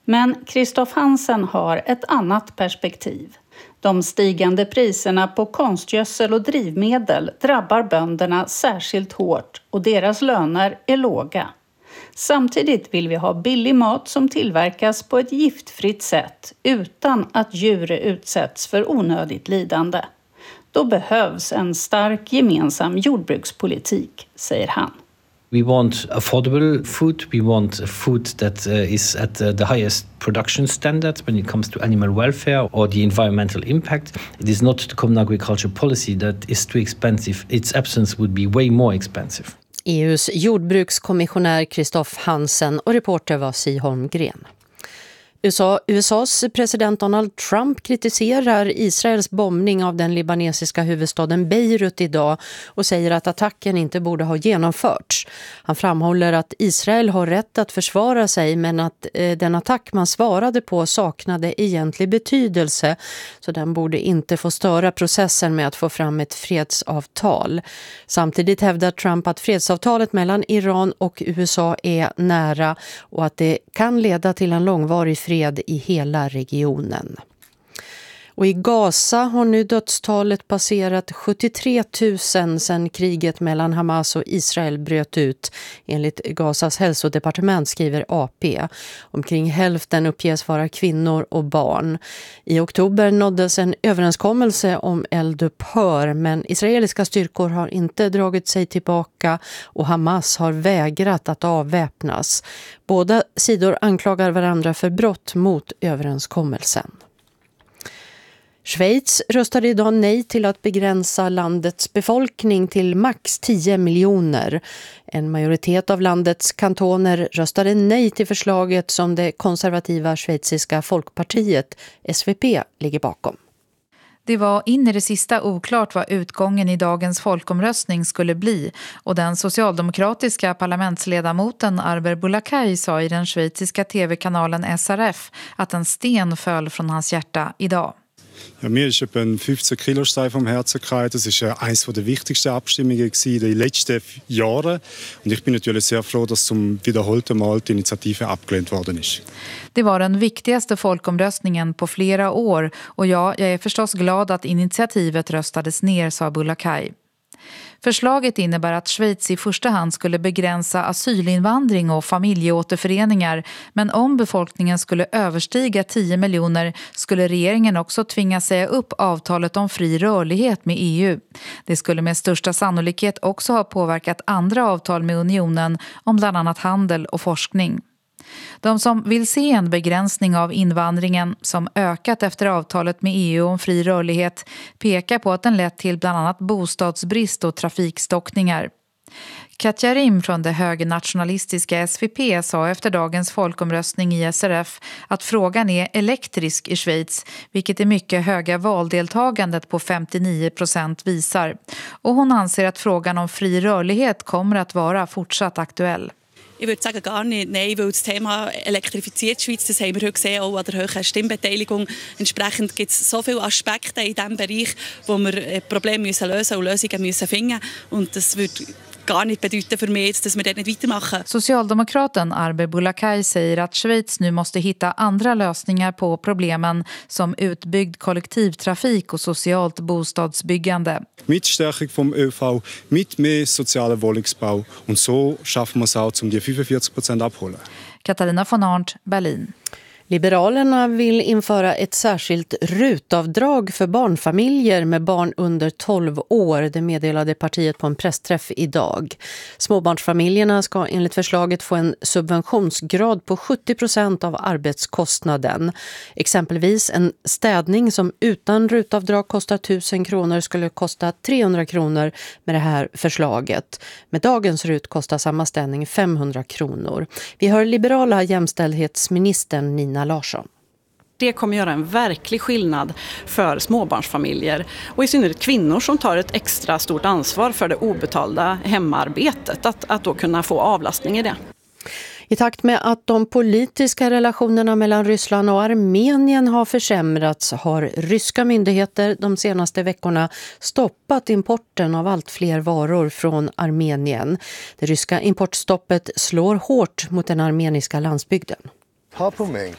Men Christoph Hansen har ett annat perspektiv. De stigande priserna på konstgödsel och drivmedel drabbar bönderna särskilt hårt och deras löner är låga. Samtidigt vill vi ha billig mat som tillverkas på ett giftfritt sätt utan att djur utsätts för onödigt lidande. Då behövs en stark gemensam jordbrukspolitik, säger han. We want affordable food. We want food that is at the highest production standards when it comes to animal welfare or the environmental impact. It is not the common agriculture policy that is too expensive. Its absence would be way more expensive. EUs jordbrukskommissionär Christoph Hansen och reporter var Si Holmgren. USAs president Donald Trump kritiserar Israels bombning av den libanesiska huvudstaden Beirut idag och säger att attacken inte borde ha genomförts. Han framhåller att Israel har rätt att försvara sig men att den attack man svarade på saknade egentlig betydelse, så den borde inte få störa processen med att få fram ett fredsavtal. Samtidigt hävdar Trump att fredsavtalet mellan Iran och USA är nära och att det kan leda till en långvarig fred i hela regionen. Och i Gaza har nu dödstalet passerat 73 000 sedan kriget mellan Hamas och Israel bröt ut, enligt Gazas hälsodepartement, skriver AP. Omkring hälften uppges vara kvinnor och barn. I oktober nåddes en överenskommelse om eldupphör, men israeliska styrkor har inte dragit sig tillbaka och Hamas har vägrat att avväpnas. Båda sidor anklagar varandra för brott mot överenskommelsen. Schweiz röstade idag nej till att begränsa landets befolkning till max 10 miljoner. En majoritet av landets kantoner röstade nej till förslaget som det konservativa schweiziska folkpartiet SVP ligger bakom. Det var in i det sista oklart vad utgången i dagens folkomröstning skulle bli, och den socialdemokratiska parlamentsledamoten Arber Boulakay sa i den schweiziska tv-kanalen SRF att en sten föll från hans hjärta idag. Ja, mir ist etwa ein 15 Kilostein vom Herzen gefallen. Das ist eines der wichtigsten Abstimmungen in den letzten Jahren. Und ich bin natürlich sehr froh, dass zum wiederholten Mal die Initiative abgelehnt worden ist. Det var den viktigaste folkomröstningen på flera år, och jag är förstås glad att initiativet röstades ner, sa Boulakay. Förslaget innebär att Schweiz i första hand skulle begränsa asylinvandring och familjeåterföreningar, men om befolkningen skulle överstiga 10 miljoner skulle regeringen också tvinga säga upp avtalet om fri rörlighet med EU. Det skulle med största sannolikhet också ha påverkat andra avtal med unionen om bland annat handel och forskning. De som vill se en begränsning av invandringen som ökat efter avtalet med EU om fri rörlighet pekar på att den lett till bland annat bostadsbrist och trafikstockningar. Katja Rim från det högernationalistiska SVP sa efter dagens folkomröstning i SRF att frågan är elektrisk i Schweiz, vilket är mycket höga valdeltagandet på 59% visar. Och hon anser att frågan om fri rörlighet kommer att vara fortsatt aktuell. Ich würde sagen gar nicht, nein, weil das Thema elektrifiziert Schweiz, das haben wir heute gesehen, auch an der hohen Stimmbeteiligung. Entsprechend gibt es so viele Aspekte in diesem Bereich, wo wir Probleme lösen müssen und Lösungen müssen finden. Und das würde gar nicht bedeuten för mig att vi inte weitermachen. Socialdemokraten Arber Boulakay säger att Schweiz nu måste hitta andra lösningar på problemen som utbyggd kollektivtrafik och socialt bostadsbyggande. Mit Stärkung vom ÖV, mit mehr sozialer Wohnungsbau, und so schaffen wir es auch, um die 45% abholen. Katarina von Arndt, Berlin. Liberalerna vill införa ett särskilt rutavdrag för barnfamiljer med barn under 12 år. Det meddelade partiet på en pressträff idag. Småbarnsfamiljerna ska enligt förslaget få en subventionsgrad på 70% av arbetskostnaden. Exempelvis en städning som utan rutavdrag kostar 1000 kronor skulle kosta 300 kronor med det här förslaget. Med dagens rut kostar samma städning 500 kronor. Vi hör liberala jämställdhetsministern Nina Larsson. Det kommer göra en verklig skillnad för småbarnsfamiljer och i synnerhet kvinnor som tar ett extra stort ansvar för det obetalda hemarbetet, att då kunna få avlastning i det. I takt med att de politiska relationerna mellan Ryssland och Armenien har försämrats har ryska myndigheter de senaste veckorna stoppat importen av allt fler varor från Armenien. Det ryska importstoppet slår hårt mot den armeniska landsbygden. Papumeng